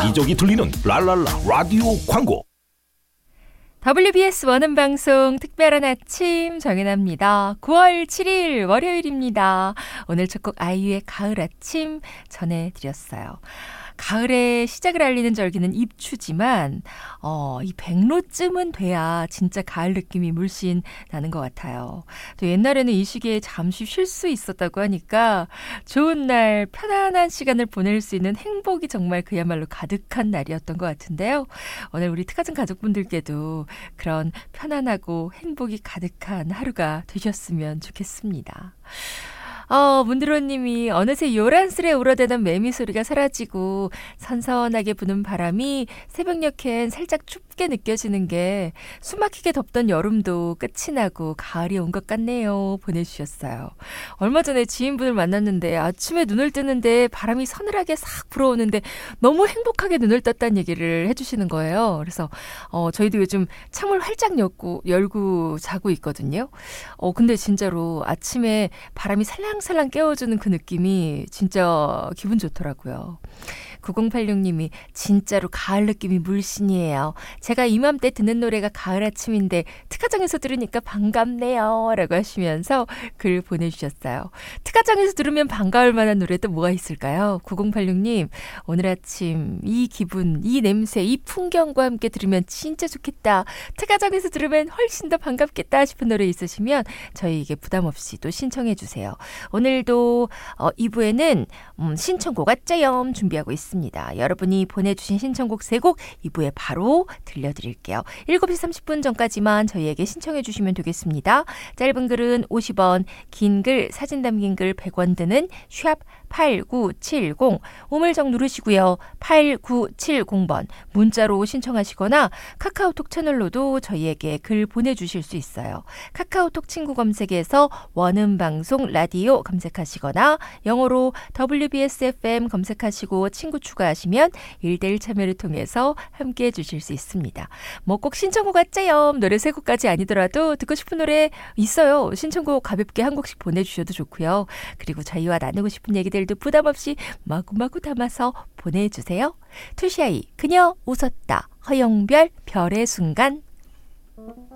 여기저기 들리는 랄랄라 라디오 광고. WBS 원음방송 특별한 아침 정연아입니다. 9월 7일 월요일입니다. 오늘 첫 곡 아이유의 가을 아침 전해드렸어요. 가을의 시작을 알리는 절기는 입추지만 이 백로쯤은 돼야 진짜 가을 느낌이 물씬 나는 것 같아요. 또 옛날에는 이 시기에 잠시 쉴 수 있었다고 하니까 좋은 날 편안한 시간을 보낼 수 있는 행복이 정말 그야말로 가득한 날이었던 것 같은데요. 오늘 우리 특가정 가족분들께도 그런 편안하고 행복이 가득한 하루가 되셨으면 좋겠습니다. 문드로님이 어느새 요란스레 울어대던 매미 소리가 사라지고 선선하게 부는 바람이 새벽녘엔 살짝 춥게 느껴지는 게 숨막히게 덥던 여름도 끝이 나고 가을이 온 것 같네요. 보내주셨어요. 얼마 전에 지인분을 만났는데 아침에 눈을 뜨는데 바람이 서늘하게 싹 불어오는데 너무 행복하게 눈을 떴다는 얘기를 해주시는 거예요. 그래서 저희도 요즘 창문 활짝 열고 자고 있거든요. 근데 진짜로 아침에 바람이 살랑살랑 깨워주는 그 느낌이 진짜 기분 좋더라고요. 9086님이 진짜로 가을 느낌이 물씬이에요. 제가 이맘때 듣는 노래가 가을 아침인데 특가정에서 들으니까 반갑네요. 라고 하시면서 글 보내주셨어요. 특가정에서 들으면 반가울 만한 노래 또 뭐가 있을까요? 9086님 오늘 아침 이 기분, 이 냄새, 이 풍경과 함께 들으면 진짜 좋겠다. 특가정에서 들으면 훨씬 더 반갑겠다 싶은 노래 있으시면 저희에게 부담 없이 또 신청해 주세요. 오늘도 2부에는 신청곡 아짜염 준비하고 있습니다. 여러분이 보내주신 신청곡 3곡 2부에 바로 들려드릴게요. 7시 30분 전까지만 저희에게 신청해 주시면 되겠습니다. 짧은 글은 50원, 긴 글, 사진 담긴 글 100원 드는 샵 8970 우물정 누르시고요. 8970번 문자로 신청하시거나 카카오톡 채널로도 저희에게 글 보내주실 수 있어요. 카카오톡 친구 검색에서 원음방송 라디오 검색하시거나 영어로 WBS FM 검색하시고 친구 추가하시면 1대1 참여를 통해서 함께해 주실 수 있습니다. 뭐 꼭 신청곡 같자요. 노래 3곡까지 아니더라도 듣고 싶은 노래 있어요. 신청곡 가볍게 한 곡씩 보내주셔도 좋고요. 그리고 저희와 나누고 싶은 얘기들도 부담 없이 마구마구 담아서 보내주세요. 투시아이 그녀 웃었다. 허영별 별의 순간.